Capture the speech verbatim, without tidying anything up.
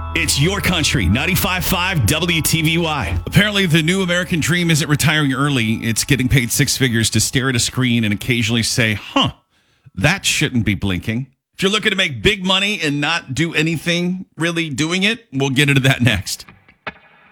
It's your country, ninety-five point five W T V Y. Apparently, the new American dream isn't retiring early. It's getting paid six figures to stare at a screen and occasionally say, huh, that shouldn't be blinking. If you're looking to make big money and not do anything really doing it, we'll get into that next.